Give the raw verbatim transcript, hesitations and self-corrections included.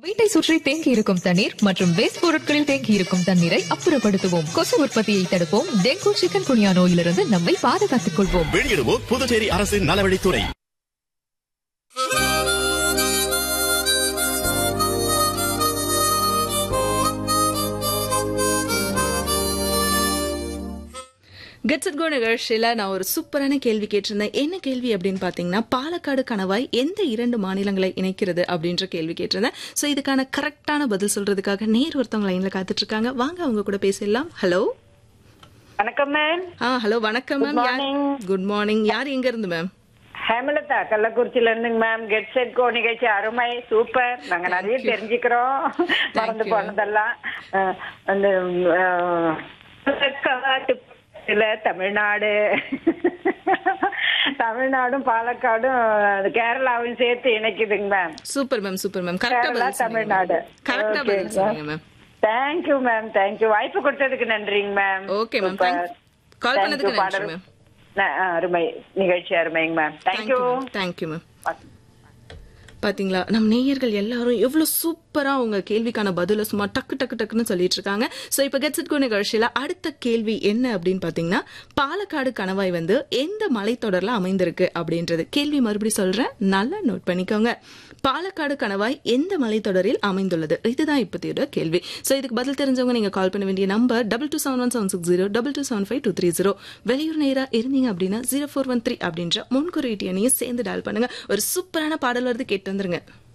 வீட்டை சுற்றி தேங்கி இருக்கும் தண்ணீர் மற்றும் வேஸ்ட் பொருட்களில் தேங்கி இருக்கும் தண்ணீரை அப்புறப்படுத்துவோம். கொசு உற்பத்தியை தடுப்போம். டெங்கு, சிக்கன் குனியா நோயிலிருந்து நம்மை பாதுகாத்துக் கொள்வோம். வெளியிடுவோம் புதுச்சேரி அரசின் நலவழித்துறை. கெட்ஸ் இட் கோ நிகழ்ச்சியில் நான் ஒரு சூப்பரான கேள்வி கேட்டிருந்தேன். என்ன கேள்வி அப்படின்னு பார்த்தீங்கன்னா, பாலக்காடு கணவாய் எந்த இரண்டு மாநிலங்களை இணைக்கிறது அப்படின்ற கேள்வி கேட்டிருந்தேன். ஸோ இதுக்கான கரெக்டான பதில் சொல்றதுக்காக நேர் ஒருத்தவங்க லைன்ல காத்துட்டு இருக்காங்க. வாங்க அவங்க கூட பேசிடலாம். ஹலோ, வணக்கம் மேம். ஆ ஹலோ, வணக்கம் மேம். Good morning. யார் எங்க இருந்து மேம்? ஹேமலதா கள்ளக்குறிச்சியில இருந்துங்க மேம். கெட் செட் கோ நிகழ்ச்சி அருமை, சூப்பர். நாங்க நிறைய தெரிஞ்சுக்கிறோம், மறந்து போனதெல்லாம். அந்த தமிழ்நாடு தமிழ்நாடும் பாலக்காடும் கேரளாவையும் சேர்த்து இணைக்குதுங்க ma'am. Super ma'am, super ma'am. Kerala Tamil Nadu. கரெக்டா பதில் சொன்னீங்க மேம். Thank you ma'am, thank you. வாய்ப்பு கொடுத்ததுக்கு நன்றிங்க மேம். ஓகே மேம், கால் பண்ணதுக்கு நன்றி மேம். அருமை நிகழ்ச்சி, அருமைங்க மேம். Thank you thank you ma'am. பாத்தீங்களா, நம் நேயர்கள் எல்லாரும் எவ்வளவு சூப்பரா உங்க கேள்விக்கான பதில சும்மா டக்கு டக்கு டக்குன்னு சொல்லிட்டு இருக்காங்க. சோ இப்ப கெட்ஸ் இட் கோ நிகழ்ச்சியில அடுத்த கேள்வி என்ன அப்படின்னு பாத்தீங்கன்னா, பாலக்காடு கணவாய் வந்து எந்த மலைத்தொடர்ல அமைந்திருக்கு அப்படின்றது கேள்வி. மறுபடியும் சொல்றேன், நல்லா நோட் பண்ணிக்கோங்க. பாலக்காடு கணவாய் எந்த மலைத்தொடரில் அமைந்துள்ளது, இதுதான் இப்பத்தியோட கேள்வி. சோ இதுக்கு பதில் தெரிஞ்சவங்க நீங்க கால் பண்ண வேண்டிய number double two seven one seven six zero double two seven five two three zero. வெளியூர் நேரா இருந்தீங்க அப்படின்னா ஜீரோ ஃபோர் ஒன் த்ரீ அப்படின்ற முன்குறியீட்டு எண்ணையும் சேர்ந்து டயல் பண்ணுங்க. ஒரு சூப்பரான பாடல் வருது, கேட்டு வந்துருங்க.